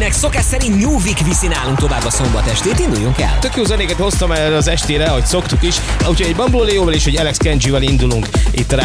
meg szokás szerint New Week viszi nálunk tovább a szombat estét. Induljunk el. Tök jó zenéket hoztam el az estére, ahogy szoktuk is. Úgyhogy egy Bamboleo-val és egy Alex Kenji-vel indulunk itt a